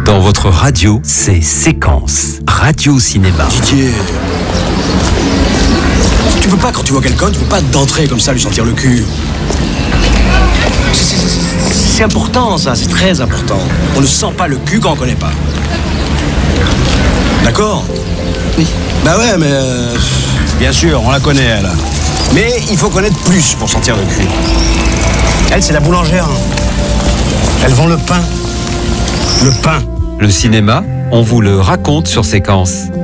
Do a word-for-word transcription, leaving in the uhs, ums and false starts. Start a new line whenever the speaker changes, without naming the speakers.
Dans votre radio, c'est Séquence. Radio Cinéma.
Didier, tu peux pas, quand tu vois quelqu'un, tu peux pas d'entrer comme ça, lui sentir le cul. C'est, c'est, c'est, c'est important, ça, c'est très important. On ne sent pas le cul quand on connaît pas. D'accord ?
Oui.
Bah ouais, mais... Euh, bien sûr, on la connaît, elle. Mais il faut connaître plus pour sentir le cul. Elle, c'est la boulangère. Hein. Elle vend le pain. Le pain.
Le cinéma, on vous le raconte sur Séquence.